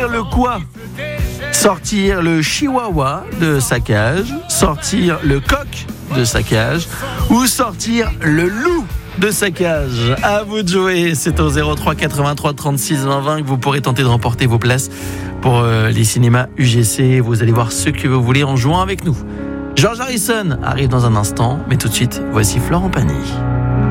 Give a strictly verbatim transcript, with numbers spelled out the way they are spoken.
Sortir le quoi ? Sortir le chihuahua de sa cage, sortir le coq de sa cage ou sortir le loup de sa cage. À vous de jouer, c'est au zéro trois quatre-vingt-trois trente-six vingt vingt que vous pourrez tenter de remporter vos places pour euh, les cinémas U G C. Vous allez voir ce que vous voulez en jouant avec nous. George Harrison arrive dans un instant, mais tout de suite, voici Florent Pagny.